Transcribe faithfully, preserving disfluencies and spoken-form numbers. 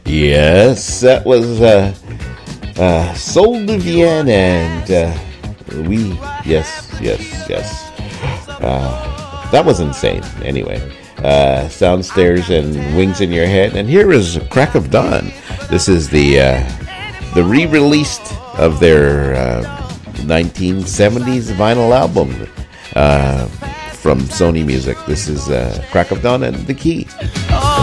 Yes, that was uh, uh, Soul de Vienne and uh, we, yes, yes, yes. Uh, that was insane. Anyway, uh, Soundstairs and Wings in Your Head. And here is Crack of Dawn. This is the uh, the re-released of their uh, nineteen seventies vinyl album uh, from Sony Music. This is uh, Crack of Dawn and The Key.